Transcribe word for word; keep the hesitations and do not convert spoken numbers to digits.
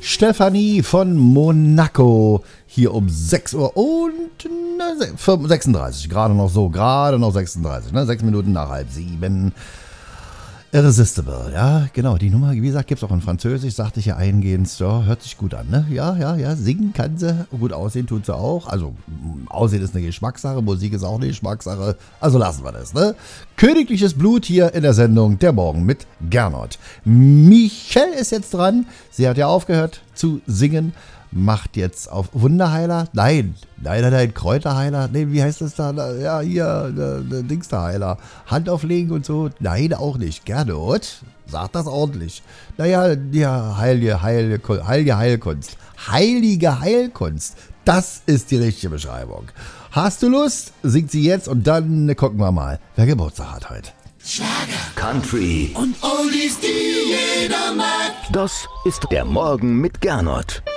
Stefanie von Monaco hier um sechs Uhr und na, sechsunddreißig, gerade noch so, gerade noch sechsunddreißig, ne? sechs Minuten nach halb sieben. Irresistible, ja, genau, die Nummer, wie gesagt, gibt es auch in Französisch, sagte ich ja eingehend, ja, hört sich gut an, ne? Ja, ja, ja, singen kann sie, gut aussehen tut sie auch, also Aussehen ist eine Geschmackssache, Musik ist auch eine Geschmackssache, also lassen wir das, ne? Königliches Blut hier in der Sendung Der Morgen mit Gernot. Michelle ist jetzt dran, sie hat ja aufgehört zu singen, macht jetzt auf Wunderheiler, nein, nein, nein, nein, Kräuterheiler, nee, wie heißt das da, ja, hier, der, der Dingsterheiler, Hand auflegen und so, nein, auch nicht, Gernot, sag das ordentlich, naja, ja, heilige, heilige, heilige Heilkunst, heilige Heilkunst, das ist die richtige Beschreibung. Hast du Lust? Singt sie jetzt und dann gucken wir mal, wer Geburtstag hat heute. Schlager, Country und Oldies, die jeder mag. Das ist der Morgen mit Gernot.